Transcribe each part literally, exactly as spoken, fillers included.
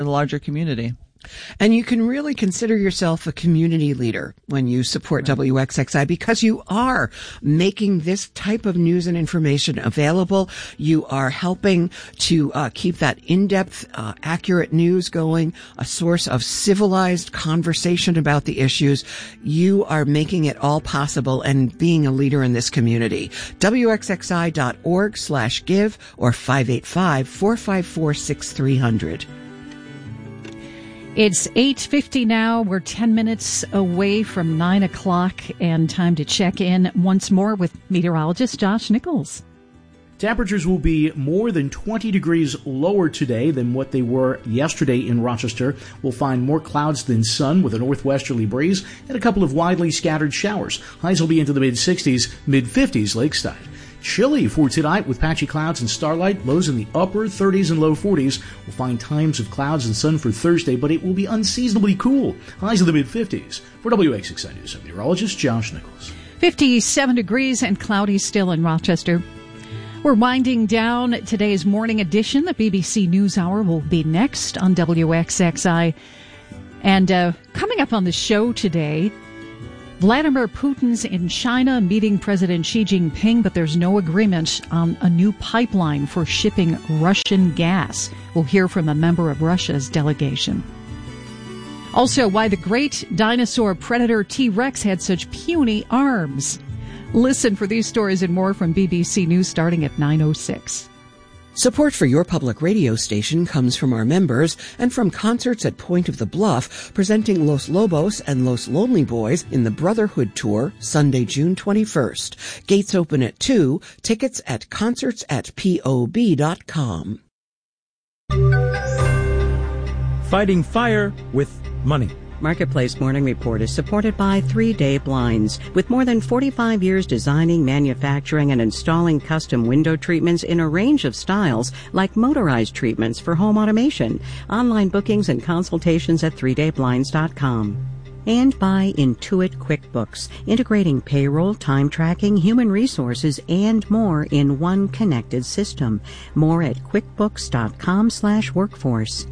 the larger community. And you can really consider yourself a community leader when you support W X X I, because you are making this type of news and information available. You are helping to uh, keep that in-depth, uh, accurate news going, a source of civilized conversation about the issues. You are making it all possible and being a leader in this community. W X X I dot org slash give or five eight five, four five four, six three zero zero. It's eight fifty now. We're ten minutes away from nine o'clock, and time to check in once more with meteorologist Josh Nichols. Temperatures will be more than twenty degrees lower today than what they were yesterday in Rochester. We'll find more clouds than sun with a northwesterly breeze and a couple of widely scattered showers. Highs will be into the mid-sixties, mid-fifties lakeside. Chilly for tonight with patchy clouds and starlight. Lows in the upper thirties and low forties. We'll find times of clouds and sun for Thursday, but it will be unseasonably cool. Highs in the mid-fifties. For W X X I News, I'm meteorologist Josh Nichols. fifty-seven degrees and cloudy still in Rochester. We're winding down today's morning edition. The B B C NewsHour will be next on W X X I. And uh, coming up on the show today, Vladimir Putin's in China meeting President Xi Jinping, but there's no agreement on a new pipeline for shipping Russian gas. We'll hear from a member of Russia's delegation. Also, why the great dinosaur predator T-Rex had such puny arms. Listen for these stories and more from B B C News starting at nine oh six. Support for your public radio station comes from our members and from concerts at Point of the Bluff, presenting Los Lobos and Los Lonely Boys in the Brotherhood Tour, Sunday, June twenty-first. Gates open at two. Tickets at concerts at P O B dot com. Fighting fire with money. Marketplace Morning Report is supported by Three Day Blinds. With more than forty-five years designing, manufacturing, and installing custom window treatments in a range of styles, like motorized treatments for home automation. Online bookings and consultations at three day blinds dot com. And by Intuit QuickBooks, integrating payroll, time tracking, human resources, and more in one connected system. More at quickbooks dot com slash workforce.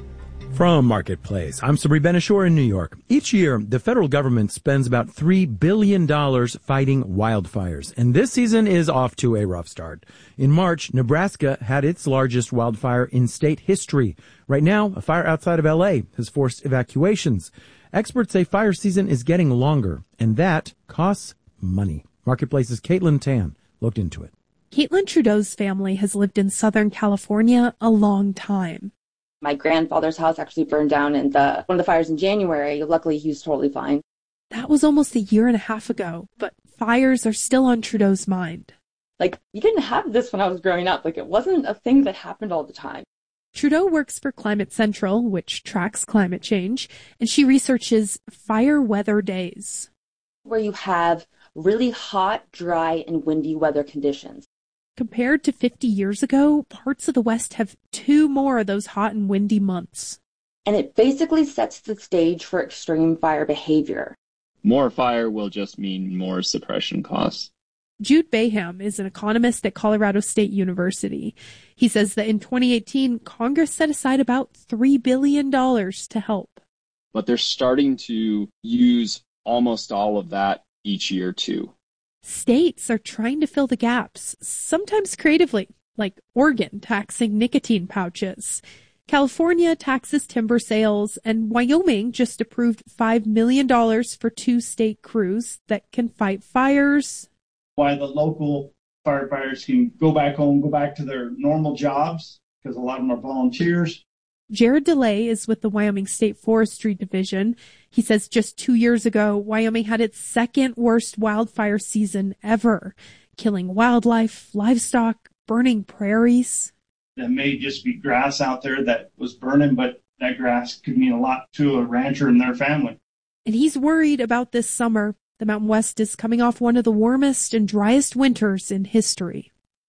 From Marketplace, I'm Sabri Ben-Achour in New York. Each year, the federal government spends about three billion dollars fighting wildfires, and this season is off to a rough start. In March, Nebraska had its largest wildfire in state history. Right now, a fire outside of L A has forced evacuations. Experts say fire season is getting longer, and that costs money. Marketplace's Caitlin Tan looked into it. Caitlin Trudeau's family has lived in Southern California a long time. My grandfather's house actually burned down in the one of the fires in January. Luckily, he was totally fine. That was almost a year and a half ago, but fires are still on Trudeau's mind. Like, we didn't have this when I was growing up. Like, it wasn't a thing that happened all the time. Trudeau works for Climate Central, which tracks climate change, and she researches fire weather days, where you have really hot, dry, and windy weather conditions. Compared to fifty years ago, parts of the West have two more of those hot and windy months. And it basically sets the stage for extreme fire behavior. More fire will just mean more suppression costs. Jude Baham is an economist at Colorado State University. He says that in twenty eighteen, Congress set aside about three billion dollars to help. But they're starting to use almost all of that each year, too. States are trying to fill the gaps, sometimes creatively, like Oregon taxing nicotine pouches. California taxes timber sales, and Wyoming just approved five million dollars for two state crews that can fight fires. Why the local firefighters can go back home, go back to their normal jobs, because a lot of them are volunteers. Jared DeLay is with the Wyoming State Forestry Division. He says just two years ago, Wyoming had its second worst wildfire season ever, killing wildlife, livestock, burning prairies. It may just be grass out there that was burning, but that grass could mean a lot to a rancher and their family. And he's worried about this summer. The Mountain West is coming off one of the warmest and driest winters in history.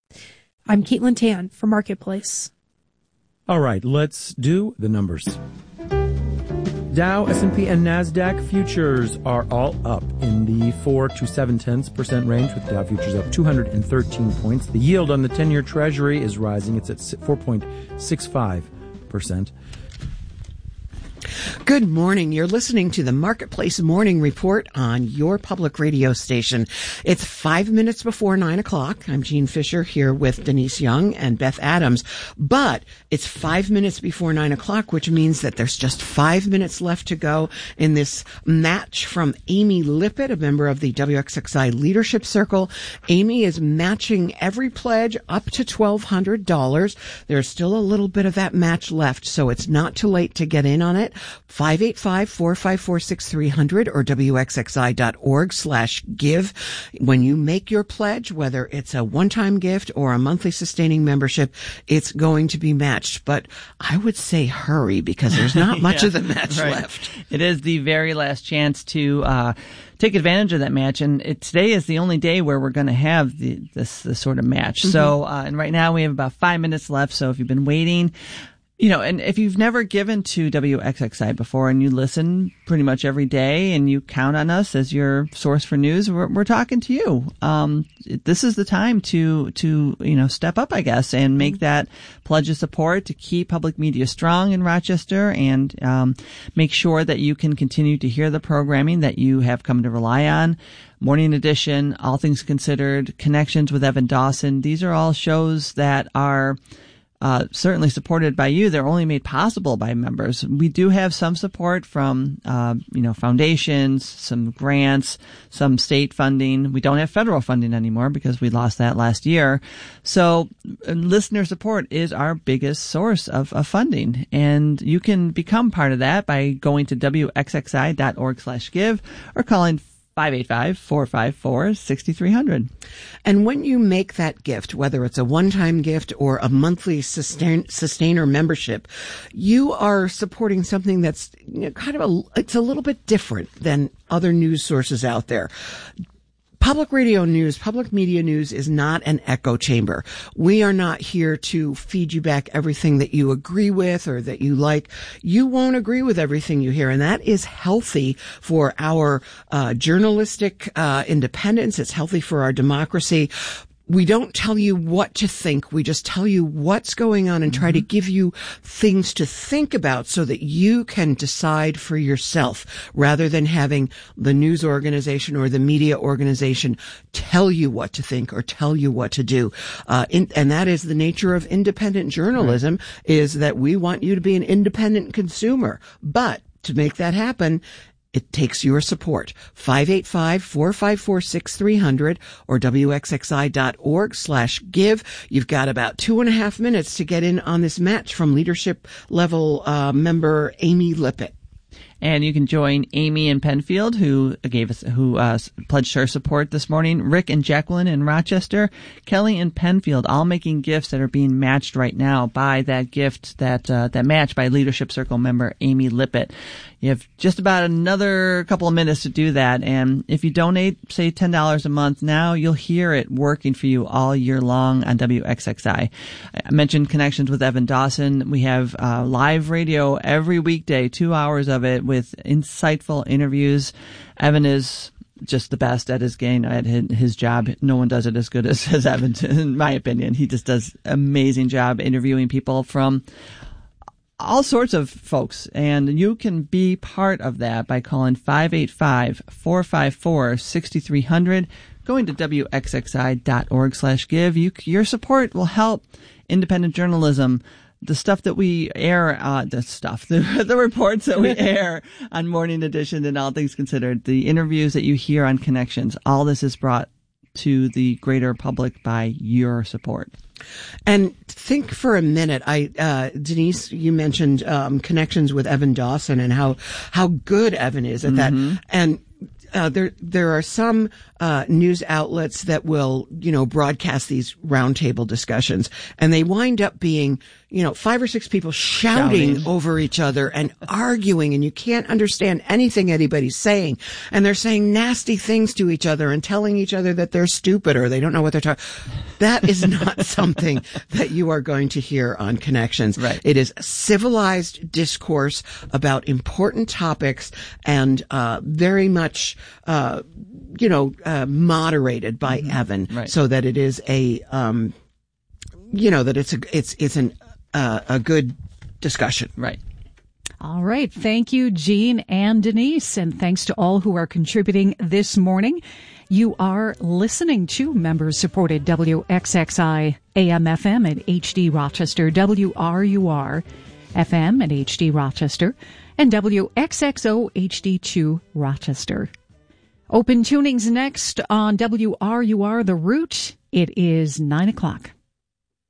I'm Caitlin Tan for Marketplace. All right, let's do the numbers. Dow, S and P, and NASDAQ futures are all up in the four to seven tenths percent range, with Dow futures up two hundred thirteen points. The yield on the ten-year Treasury is rising. It's at four point six five percent. Good morning. You're listening to the Marketplace Morning Report on your public radio station. It's five minutes before nine o'clock. I'm Jean Fisher here with Denise Young and Beth Adams. But it's five minutes before nine o'clock, which means that there's just five minutes left to go in this match from Amy Lippett, a member of the W X X I Leadership Circle. Amy is matching every pledge up to twelve hundred dollars. There's still a little bit of that match left, so it's not too late to get in on it. five eight five, four five four, six three zero zero or W X X I dot org slash give. When you make your pledge, whether it's a one-time gift or a monthly sustaining membership, it's going to be matched. But I would say hurry because there's not much yeah, of the match right. left. It is the very last chance to uh take advantage of that match, and it, today is the only day where we're going to have the, this, this sort of match. Mm-hmm. So, uh, and right now we have about five minutes left. So if you've been waiting, you know, and if you've never given to W X X I before and you listen pretty much every day and you count on us as your source for news, we're, we're talking to you. Um, this is the time to, to, you know, step up, I guess, and make that pledge of support to keep public media strong in Rochester and, um, make sure that you can continue to hear the programming that you have come to rely on. Morning Edition, All Things Considered, Connections with Evan Dawson. These are all shows that are Uh, certainly supported by you. They're only made possible by members. We do have some support from, uh, you know, foundations, some grants, some state funding. We don't have federal funding anymore because we lost that last year. So uh, listener support is our biggest source of, of funding. And you can become part of that by going to W X X I dot org slash give or calling five eight five, four five four, six three zero zero. And when you make that gift, whether it's a one-time gift or a monthly sustain, sustainer membership, you are supporting something that's, you know, kind of a, it's a little bit different than other news sources out there. Public radio news, public media news is not an echo chamber. We are not here to feed you back everything that you agree with or that you like. You won't agree with everything you hear, and that is healthy for our uh, journalistic uh, independence. It's healthy for our democracy. We don't tell you what to think. We just tell you what's going on and try mm-hmm. to give you things to think about so that you can decide for yourself rather than having the news organization or the media organization tell you what to think or tell you what to do. Uh, in, and that is the nature of independent journalism, right. is that we want you to be an independent consumer. But to make that happen, it takes your support. five eight five, four five four, six three zero zero or W X X I dot org slash give. You've got about two and a half minutes to get in on this match from leadership level uh, member Amy Lippett. And you can join Amy in Penfield, who gave us, who uh, pledged her support this morning, Rick and Jacqueline in Rochester, Kelly in Penfield, all making gifts that are being matched right now by that gift, that uh, that match by Leadership Circle member Amy Lippett. You have just about another couple of minutes to do that. And if you donate, say, ten dollars a month now, you'll hear it working for you all year long on W X X I. I mentioned Connections with Evan Dawson. We have uh, live radio every weekday, two hours of it with insightful interviews. Evan is just the best at his game, at his job. No one does it as good as, as Evan, in my opinion. He just does an amazing job interviewing people from all sorts of folks, and you can be part of that by calling five eight five, four five four, six three zero zero, going to W X X I dot org slash give. You, your support will help independent journalism. The stuff that we air, uh, the stuff, the, the reports that we air on Morning Edition and All Things Considered, the interviews that you hear on Connections, all this is brought to the greater public by your support. And think for a minute, I, uh, Denise, you mentioned, um, Connections with Evan Dawson and how, how good Evan is at mm-hmm. that. And, uh, there, there are some, uh, news outlets that will, you know, broadcast these roundtable discussions, and they wind up being, you know, five or six people shouting, shouting over each other and arguing, and you can't understand anything anybody's saying. And they're saying nasty things to each other and telling each other that they're stupid or they don't know what they're talking. That is not something that you are going to hear on Connections. Right. It is civilized discourse about important topics and, uh, very much, uh, you know, uh, moderated by mm-hmm. Evan, right. so that it is a, um, you know, that it's a, it's, it's an, uh, a good discussion. Right. All right. right. Thank you, Jean and Denise. And thanks to all who are contributing this morning. You are listening to member-supported W X X I A M F M at H D Rochester, W R U R F M at H D Rochester, and W X X O H D two Rochester. Open tunings next on W R U R The Root. It is nine o'clock.